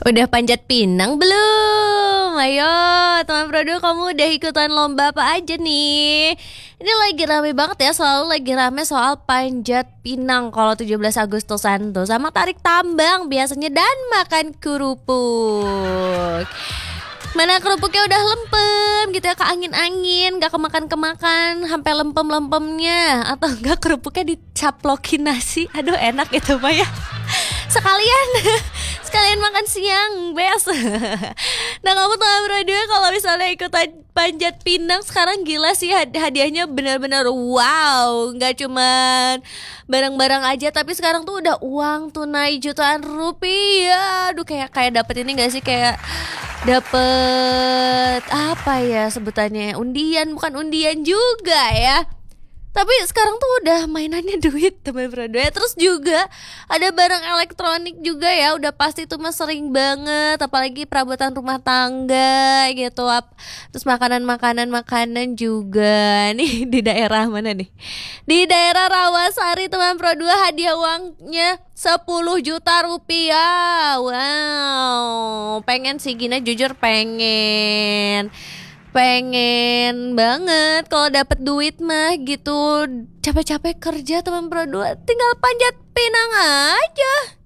Udah panjat pinang belum? Ayo teman Prodo, kamu udah ikutan lomba apa aja nih? Ini lagi rame banget ya, selalu lagi rame soal panjat pinang kalau 17 Agustusan tuh, sama tarik tambang biasanya, dan makan kerupuk. Mana kerupuknya udah lempem gitu ya, ke angin-angin, gak kemakan-kemakan sampai lempem-lempemnya. Atau enggak kerupuknya dicaplokin nasi. Aduh enak itu mah ya. Sekalian sekalian makan siang bes. Nah kamu tahu bro, dia kalau misalnya ikutan panjat pinang sekarang gila sih, hadiahnya benar-benar wow. Nggak cuman barang-barang aja, tapi sekarang tuh udah uang tunai jutaan rupiah. Aduh, kayak dapet ini nggak sih, kayak dapet apa ya sebutannya, undian, bukan undian juga ya. Tapi sekarang tuh udah mainannya duit teman bro ya. Terus juga ada barang elektronik juga ya. Udah pasti tuh mas sering banget, apalagi perabotan rumah tangga gitu. Terus makanan juga. Nih di daerah mana nih? Di daerah Rawasari teman bro, hadiah uangnya 10 juta rupiah. Wow, pengen sih Gina, jujur pengen banget kalau dapet duit mah gitu. Capek-capek kerja teman berdua, tinggal panjat pinang aja.